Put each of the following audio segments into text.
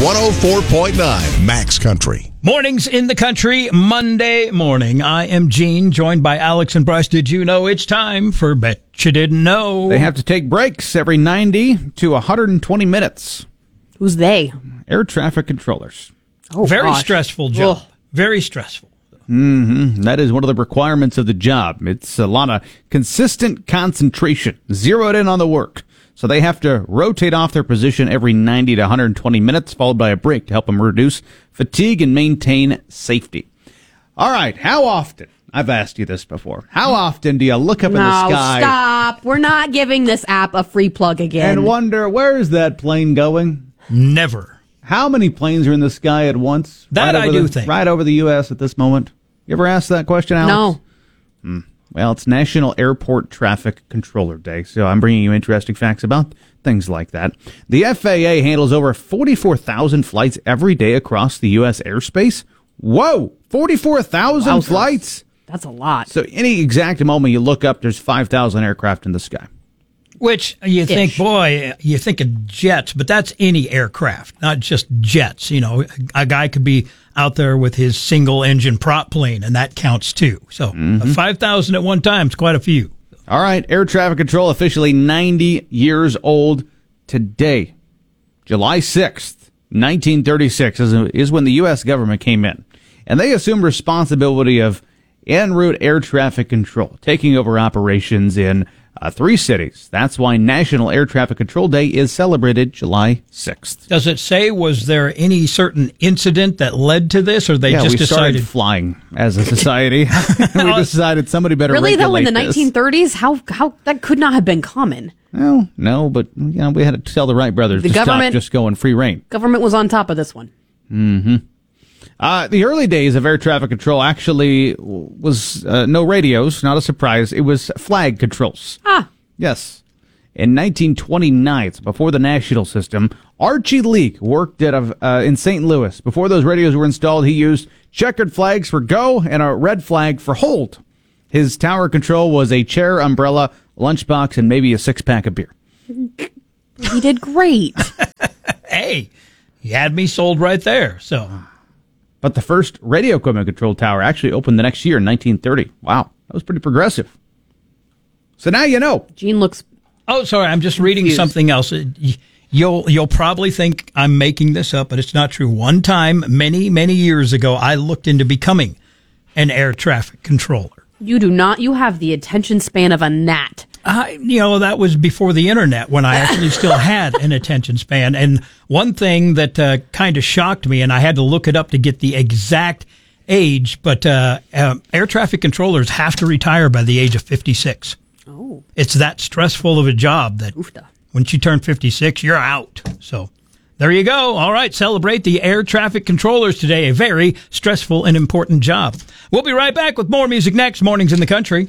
104.9 Max Country. Mornings in the country, Monday morning. I am Gene, joined by Alex and Bryce. Did you know it's time for Bet You Didn't Know? They have to take breaks every 90 to 120 minutes. Who's they? Air traffic controllers. Oh, Very gosh. stressful job. Ugh. Very stressful. That is one of the requirements of the job. It's a lot of consistent concentration, zeroed in on the work. So they have to rotate off their position every 90 to 120 minutes, followed by a break to help them reduce fatigue and maintain safety. All right, how often, I've asked you this before, how often do you look up in the sky stop. We're not giving this app a free plug again. and wonder, where is that plane going? Never. How many planes are in the sky at once? That I do think. Right over the U.S. at this moment. You ever asked that question, Alex? No. Well, it's National Airport Traffic Controller Day, so I'm bringing you interesting facts about things like that. The FAA handles over 44,000 flights every day across the U.S. airspace. Whoa! 44,000 Wowzers. flights? That's a lot. So any exact moment you look up, there's 5,000 aircraft in the sky. Which you think, boy, you think of jets, but that's any aircraft, not just jets. You know, a guy could be out there with his single-engine prop plane, and that counts too. So 5,000 at one time is quite a few. All right, air traffic control officially 90 years old today. July 6th, 1936 is when the U.S. government came in. And they assumed responsibility of en route air traffic control, taking over operations in 3 cities. That's why National Air Traffic Control Day is celebrated July 6th. Does it say, was there any certain incident that led to this, or they Yeah, just we decided? started flying as a society. We decided somebody better Really, though, in regulate the this. 1930s? How that could not have been common. Well, no, but we had to tell the Wright brothers The to stop government- just going free reign. Government was on top of this one. The early days of air traffic control actually was no radios, not a surprise. It was flag controls. Ah. Yes. In 1929, before the national system, Archie Leake worked in St. Louis. Before those radios were installed, he used checkered flags for go and a red flag for hold. His tower control was a chair, umbrella, lunchbox, and maybe a 6-pack of beer. He did great. Hey, you had me sold right there. So But the first radio equipment control tower actually opened the next year in 1930. Wow, that was pretty progressive. So now you know. Gene looks... Oh, sorry, I'm just reading something else. You'll probably think I'm making this up, but it's not true. One time, many, many years ago, I looked into becoming an air traffic controller. You do not. You have the attention span of a gnat. That was before the internet, when I actually still had an attention span. And one thing that kind of shocked me, and I had to look it up to get the exact age, but air traffic controllers have to retire by the age of 56. Oh. It's that stressful of a job that Oofda. once you turn 56, you're out. So there you go. All right, celebrate the air traffic controllers today. A very stressful and important job. We'll be right back with more music next. Mornings in the Country.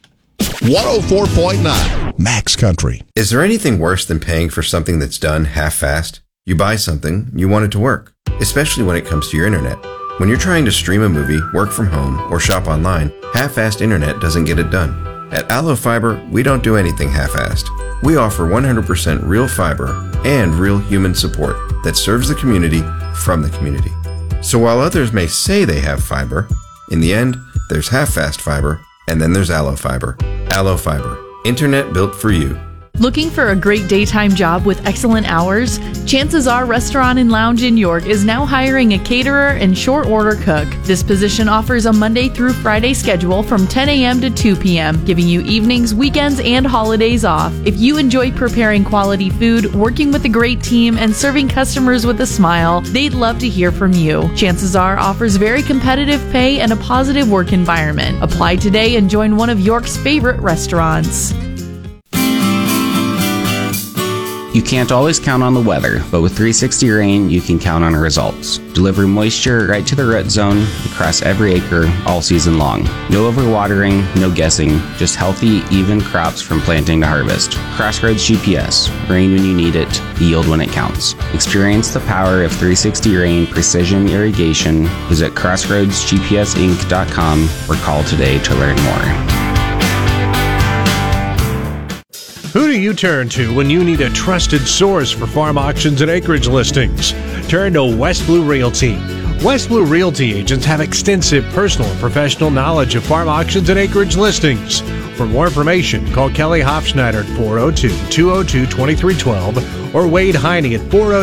104.9 Max Country. Is there anything worse than paying for something that's done half-assed? You buy something, you want it to work, especially when it comes to your internet. When you're trying to stream a movie, work from home, or shop online, half-assed internet doesn't get it done. At Allo Fiber, we don't do anything half-assed. We offer 100% real fiber and real human support that serves the community from the community. So while others may say they have fiber, in the end, there's half-fast fiber, and then there's Allo Fiber. Allo Fiber, internet built for you. Looking for a great daytime job with excellent hours? Chances Are Restaurant and Lounge in York is now hiring a caterer and short order cook. This position offers a Monday through Friday schedule from 10 a.m. to 2 p.m., giving you evenings, weekends, and holidays off. If you enjoy preparing quality food, working with a great team, and serving customers with a smile, they'd love to hear from you. Chances Are offers very competitive pay and a positive work environment. Apply today and join one of York's favorite restaurants. You can't always count on the weather, but with 360 Rain, you can count on results. Deliver moisture right to the root zone across every acre all season long. No overwatering, no guessing, just healthy, even crops from planting to harvest. Crossroads GPS. Rain when you need it, yield when it counts. Experience the power of 360 Rain Precision Irrigation. Visit crossroadsgpsinc.com or call today to learn more. Who do you turn to when you need a trusted source for farm auctions and acreage listings? Turn to West Blue Realty. West Blue Realty agents have extensive personal and professional knowledge of farm auctions and acreage listings. For more information, call Kelly Hofschneider at 402-202-2312 or Wade Heine at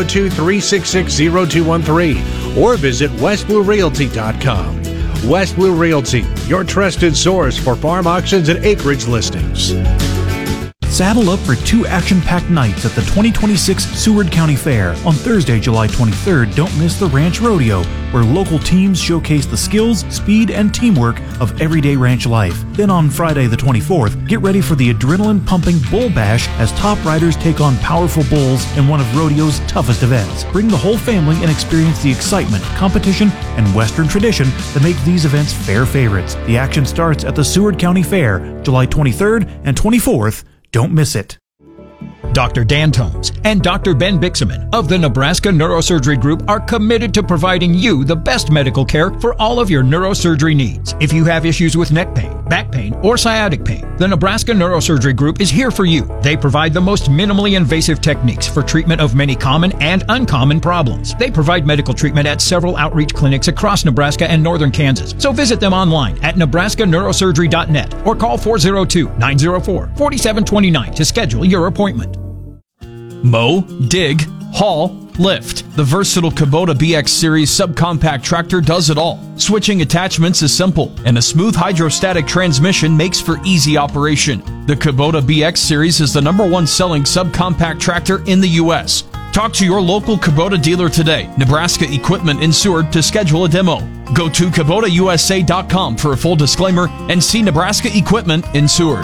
402-366-0213 or visit westbluerealty.com. West Blue Realty, your trusted source for farm auctions and acreage listings. Saddle up for 2 action-packed nights at the 2026 Seward County Fair. On Thursday, July 23rd, don't miss the Ranch Rodeo, where local teams showcase the skills, speed, and teamwork of everyday ranch life. Then on Friday the 24th, get ready for the adrenaline-pumping Bull Bash as top riders take on powerful bulls in one of rodeo's toughest events. Bring the whole family and experience the excitement, competition, and Western tradition that make these events fair favorites. The action starts at the Seward County Fair, July 23rd and 24th. Don't miss it. Dr. Dan Tomes and Dr. Ben Bixaman of the Nebraska Neurosurgery Group are committed to providing you the best medical care for all of your neurosurgery needs. If you have issues with neck pain, back pain, or sciatic pain, the Nebraska Neurosurgery Group is here for you. They provide the most minimally invasive techniques for treatment of many common and uncommon problems. They provide medical treatment at several outreach clinics across Nebraska and northern Kansas. So visit them online at nebraskaneurosurgery.net or call 402-904-4729 to schedule your appointment. Mow, dig, haul, lift. The versatile Kubota BX Series subcompact tractor does it all. Switching attachments is simple, and a smooth hydrostatic transmission makes for easy operation. The Kubota BX Series is the #1 selling subcompact tractor in the U.S. Talk to your local Kubota dealer today, Nebraska Equipment in Seward, to schedule a demo. Go to KubotaUSA.com for a full disclaimer and see Nebraska Equipment in Seward.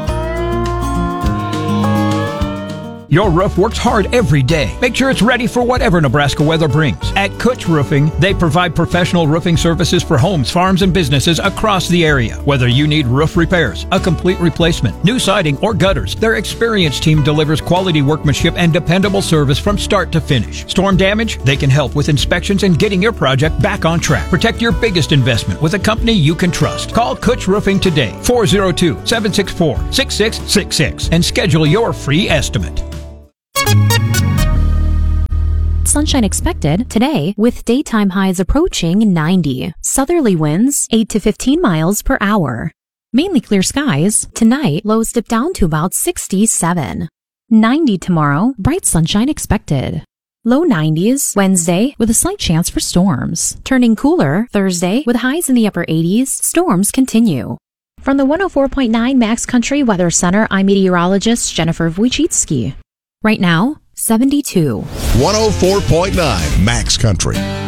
Your roof works hard every day. Make sure it's ready for whatever Nebraska weather brings. At Kutch Roofing, they provide professional roofing services for homes, farms, and businesses across the area. Whether you need roof repairs, a complete replacement, new siding, or gutters, their experienced team delivers quality workmanship and dependable service from start to finish. Storm damage? They can help with inspections and getting your project back on track. Protect your biggest investment with a company you can trust. Call Kutch Roofing today, 402-764-6666, and schedule your free estimate. Sunshine expected today with daytime highs approaching 90. Southerly winds 8 to 15 miles per hour. Mainly clear skies. Tonight, lows dip down to about 67. 90 tomorrow, bright sunshine expected. Low 90s Wednesday with a slight chance for storms. Turning cooler Thursday with highs in the upper 80s. Storms continue. From the 104.9 Max Country Weather Center, I'm meteorologist Jennifer Wojcicki. Right now, 72. 104.9 Max Country.